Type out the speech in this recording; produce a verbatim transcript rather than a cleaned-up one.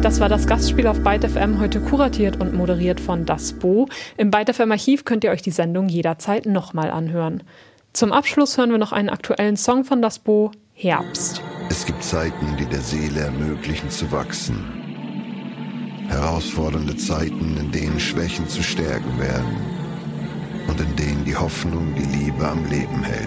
Das war das Gastspiel auf Byte F M, heute kuratiert und moderiert von Das Bo. Im Byte F M Archiv könnt ihr euch die Sendung jederzeit nochmal anhören. Zum Abschluss hören wir noch einen aktuellen Song von Das Bo, Herbst. Es gibt Zeiten, die der Seele ermöglichen zu wachsen. Herausfordernde Zeiten, in denen Schwächen zu Stärken werden und in denen die Hoffnung die Liebe am Leben hält.